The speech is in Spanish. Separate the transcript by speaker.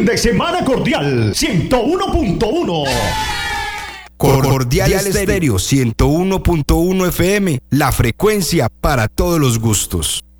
Speaker 1: Fin de semana cordial 101.1.
Speaker 2: Cordial Estéreo 101.1 FM, la frecuencia para todos los gustos.